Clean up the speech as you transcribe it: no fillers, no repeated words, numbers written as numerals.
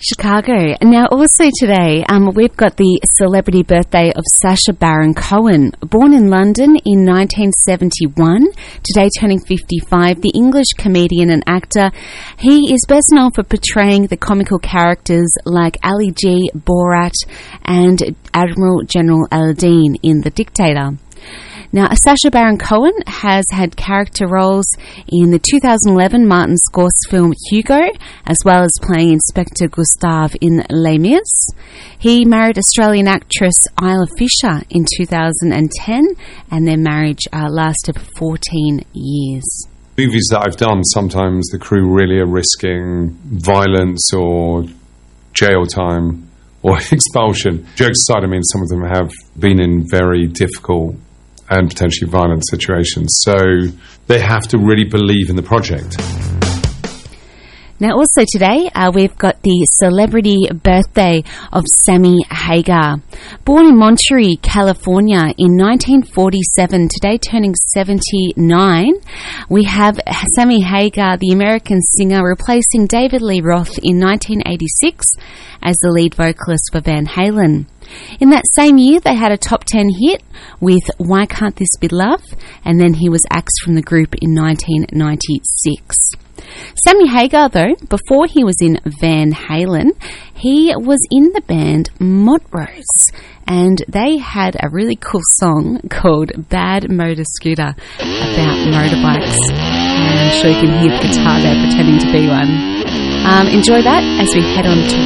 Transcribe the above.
Chicago. Now, also today, we've got the celebrity birthday of Sacha Baron Cohen. Born in London in 1971, today turning 55, the English comedian and actor. He is best known for portraying the comical characters like Ali G, Borat, and Admiral General Aladdin in The Dictator. Now, Sacha Baron Cohen has had character roles in the 2011 Martin Scorsese film Hugo, as well as playing Inspector Gustave in Les Mis. He married Australian actress Isla Fisher in 2010, and their marriage lasted 14 years. Movies that I've done, sometimes the crew really are risking violence or jail time or expulsion. Jokes aside, I mean, some of them have been in very difficult and potentially violent situations. So they have to really believe in the project. Now, also today, we've got the celebrity birthday of Sammy Hagar. Born in Monterey, California in 1947, today turning 79, we have Sammy Hagar, the American singer, replacing David Lee Roth in 1986 as the lead vocalist for Van Halen. In that same year, they had a top 10 hit with Why Can't This Be Love? And then he was axed from the group in 1996. Sammy Hagar, though, before he was in Van Halen, he was in the band Montrose, and they had a really cool song called Bad Motor Scooter about motorbikes. And I'm sure you can hear the guitar there pretending to be one. Enjoy that as we head on to